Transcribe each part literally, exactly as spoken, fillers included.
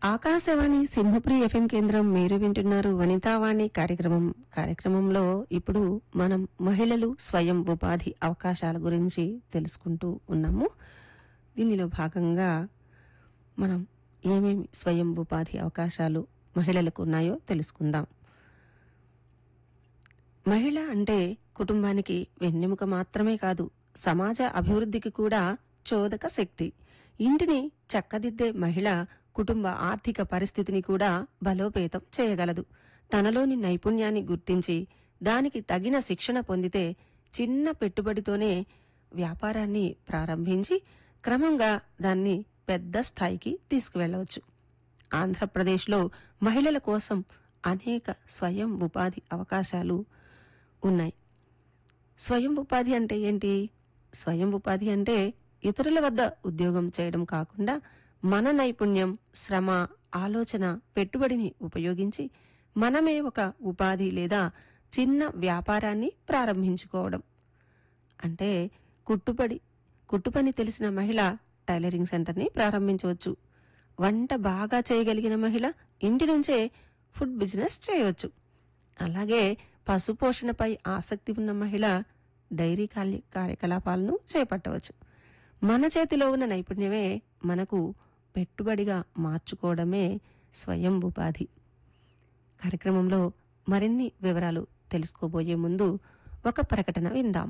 Akashvani Simhapuri FM కేంద్రం మీరు వింటున్నారు వనితావాణి కార్యక్రమం కార్యక్రమంలో ఇప్పుడు మనం మహిళలు స్వయం ఉపాధి అవకాశాల గురించి తెలుసుకుంటూ ఉన్నాము. దీనిలో భాగంగా మనం ఏమేమి స్వయం ఉపాధి అవకాశాలు మహిళలకు ఉన్నాయో తెలుసుకుందాం. మహిళ అంటే కుటుంబానికి వెన్నెముక మాత్రమే కాదు, సమాజ అభివృద్ధికి కూడా చోదక శక్తి. ఇంటిని చక్కదిద్దే మహిళ కుటుంబ ఆర్థిక పరిస్థితిని కూడా బలోపేతం చేయగలదు. తనలోని నైపుణ్యాన్ని గుర్తించి దానికి తగిన శిక్షణ పొందితే చిన్న పెట్టుబడితోనే వ్యాపారాన్ని ప్రారంభించి క్రమంగా దాన్ని పెద్ద స్థాయికి తీసుకువెళ్లవచ్చు. ఆంధ్రప్రదేశ్లో మహిళల కోసం అనేక స్వయం ఉపాధి అవకాశాలు ఉన్నాయి. స్వయం ఉపాధి అంటే ఏంటి? స్వయం ఉపాధి అంటే ఇతరుల వద్ద ఉద్యోగం చేయడం కాకుండా మన నైపుణ్యం, శ్రమ, ఆలోచన, పెట్టుబడిని ఉపయోగించి మనమే ఒక ఉపాధి లేదా చిన్న వ్యాపారాన్ని ప్రారంభించుకోవడం. అంటే కుట్టుపడి కుట్టుపని తెలిసిన మహిళ టైలరింగ్ సెంటర్ని ప్రారంభించవచ్చు. వంట బాగా చేయగలిగిన మహిళ ఇంటి నుంచే ఫుడ్ బిజినెస్ చేయవచ్చు. అలాగే పశుపోషణపై ఆసక్తి ఉన్న మహిళ డైరీ కార్యకలాపాలను చేపట్టవచ్చు. మన చేతిలో ఉన్న నైపుణ్యమే మనకు పెట్టుబడిగా మార్చుకోవడమే స్వయం ఉపాధి. కార్యక్రమంలో మరిన్ని వివరాలు తెలుసుకోబోయే ముందు ఒక ప్రకటన విందాం.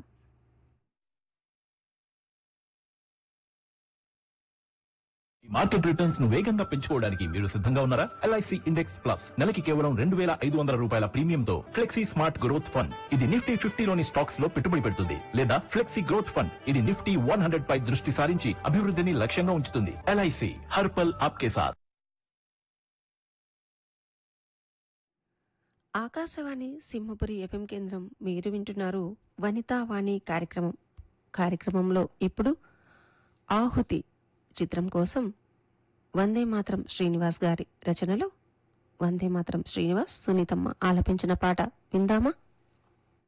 మార్కెట్ రిటర్న్స్ ను వేగంగా పెంచుకోవడానికి మీరు సిద్ధంగా ఉన్నారా? ఎల్ఐసి ఇండెక్స్ ప్లస్ నెలకి కేవలం రెండు వేల ఐదు వందల రూపాయల ప్రీమియంతో ఫ్లెక్సీ స్మార్ట్ గ్రోత్ ఫండ్. ఇది నిఫ్టీ ఫిఫ్టీలోని స్టాక్స్ లో పెట్టుబడి పెడుతుంది. లేదా ఫ్లెక్సీ గ్రోత్ ఫండ్, ఇది నిఫ్టీ వన్ హండ్రెడ్ పై దృష్టి సారించి అభివృద్ధిని లక్ష్యంగా ఉంచుతుంది. ఎల్ఐసి హర్ పల్ ఆప్కే సాత్. ఆకాశవాణి సింహపురి ఎఫ్ఎం కేంద్రం మీరు వింటున్నారు వనితావాణి కార్యక్రమం. కార్యక్రమంలో ఇప్పుడు ఆహుతి చిత్రం కోసం వందే మాత్రం శ్రీనివాస్ గారి రచనలో వందే మాత్రం శ్రీనివాస్, సునీతమ్మ ఆలపించిన పాట విందామా?